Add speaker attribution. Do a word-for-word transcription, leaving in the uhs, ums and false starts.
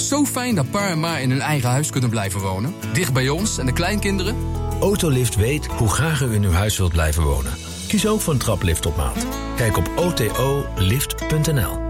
Speaker 1: Zo fijn dat pa en ma in hun eigen huis kunnen blijven wonen. Dicht bij ons en de kleinkinderen.
Speaker 2: Autolift weet hoe graag u in uw huis wilt blijven wonen. Kies ook voor een traplift op maat. Kijk op o t o lift punt n l.